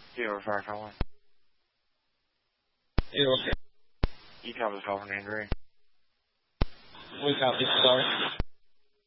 Zero Fire Calling. Zero. You copy the call for an injury. We copy, sorry.